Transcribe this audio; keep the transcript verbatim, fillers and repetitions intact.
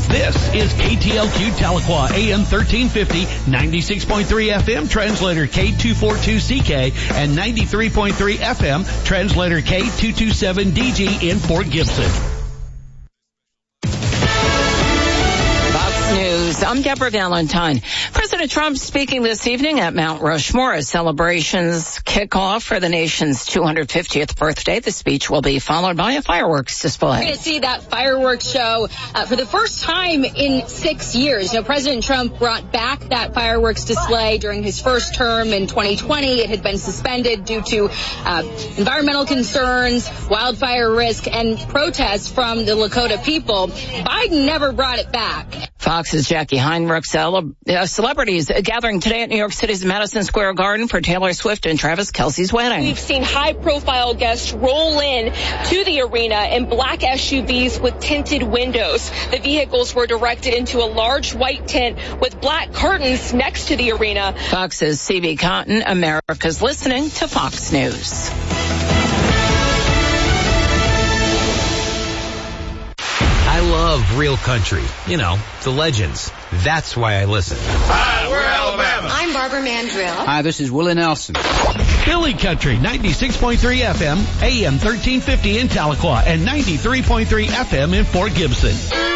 This is K T L Q Tahlequah, A M thirteen fifty, ninety-six point three F M, translator K two forty-two C K, and ninety-three point three F M, translator K two twenty-seven D G in Fort Gibson. News. I'm Deborah Valentine. President Trump speaking this evening at Mount Rushmore as celebrations kick off for the nation's two hundred fiftieth birthday. The speech will be followed by a fireworks display. We're going to see that fireworks show uh, for the first time in six years. You know, President Trump brought back that fireworks display during his first term in twenty twenty. It had been suspended due to uh, environmental concerns, wildfire risk, and protests from the Lakota people. Biden never brought it back. Fox's Jackie Heinrich. Cele- uh, celebrities gathering today at New York City's Madison Square Garden for Taylor Swift and Travis Kelce's wedding. We've seen high-profile guests roll in to the arena in black S U Vs with tinted windows. The vehicles were directed into a large white tent with black curtains next to the arena. Fox's C B Cotton. America's listening to Fox News. I love real country. You know, the legends. That's why I listen. Hi, we're Alabama. I'm Barbara Mandrill. Hi, this is Willie Nelson. Philly Country, ninety-six point three F M, A M thirteen fifty in Tahlequah, and ninety-three point three F M in Fort Gibson.